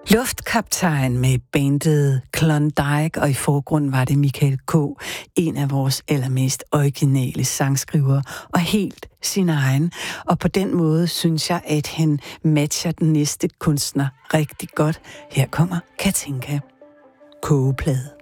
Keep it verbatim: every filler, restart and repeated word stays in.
Luftkaptajn med bandet Klondike, og i forgrunden var det Michael K., en af vores allermest originale sangskrivere, og helt sin egen. Og på den måde synes jeg, at han matcher den næste kunstner rigtig godt. Her kommer Katinka. Kogeplade.